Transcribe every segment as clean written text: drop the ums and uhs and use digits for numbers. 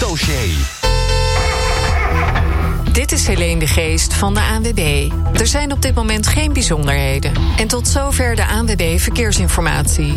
Dossier. Dit is Helene de Geest van de ANWB. Er zijn op dit moment geen bijzonderheden. En tot zover de ANWB Verkeersinformatie.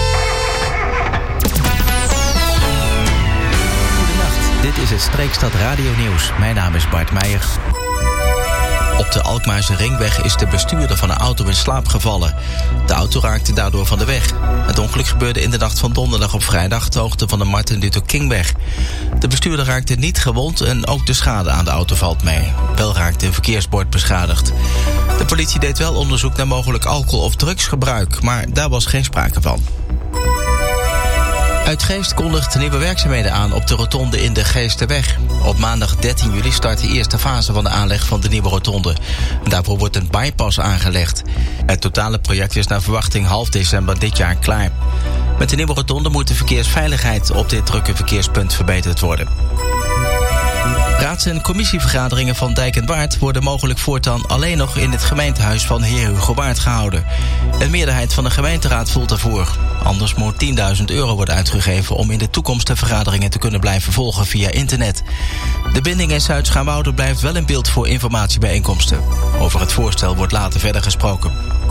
Goedenacht, dit is het Streekstad Radio Nieuws. Mijn naam is Bart Meijer. Op de Alkmaarse ringweg is de bestuurder van een auto in slaap gevallen. De auto raakte daardoor van de weg. Het ongeluk gebeurde in de nacht van donderdag op vrijdag ter hoogte van de Martin Luther Kingweg. De bestuurder raakte niet gewond en ook de schade aan de auto valt mee. Wel raakte een verkeersbord beschadigd. De politie deed wel onderzoek naar mogelijk alcohol- of drugsgebruik, maar daar was geen sprake van. Uitgeest kondigt nieuwe werkzaamheden aan op de rotonde in de Geesterweg. Op maandag 13 juli start de eerste fase van de aanleg van de nieuwe rotonde. Daarvoor wordt een bypass aangelegd. Het totale project is naar verwachting half december dit jaar klaar. Met de nieuwe rotonde moet de verkeersveiligheid op dit drukke verkeerspunt verbeterd worden. Raads- en commissievergaderingen van Dijk en Waard worden mogelijk voortaan alleen nog in het gemeentehuis van heer Hugo Waard gehouden. Een meerderheid van de gemeenteraad voelt daarvoor. Anders moet €10.000 worden uitgegeven om in de toekomst de vergaderingen te kunnen blijven volgen via internet. De binding in Zuid-Schaanwoude blijft wel in beeld voor informatiebijeenkomsten. Over het voorstel wordt later verder gesproken.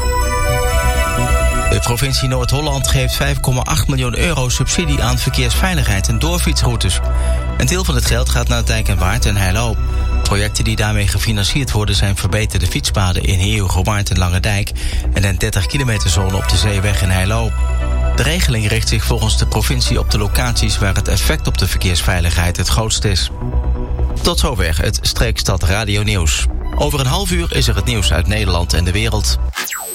De provincie Noord-Holland geeft €5,8 miljoen subsidie aan verkeersveiligheid en doorfietsroutes. Een deel van het geld gaat naar Dijk en Waard en Heilo. Projecten die daarmee gefinancierd worden zijn verbeterde fietspaden in Heer Hugo Waard en Langendijk en een 30 kilometer zone op de Zeeweg in Heilo. De regeling richt zich volgens de provincie op de locaties waar het effect op de verkeersveiligheid het grootst is. Tot zover het Streekstad Radio Nieuws. Over een half uur is er het nieuws uit Nederland en de wereld.